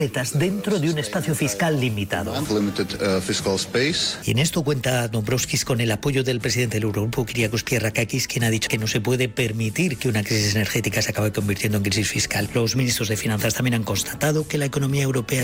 dentro de un espacio fiscal limitado. Y en esto cuenta Dombrovskis con el apoyo del presidente del Eurogrupo, Kyriakos Pierrakakis, quien ha dicho que no se puede permitir que una crisis energética se acabe convirtiendo en crisis fiscal. Los ministros de Finanzas también han constatado que la economía europea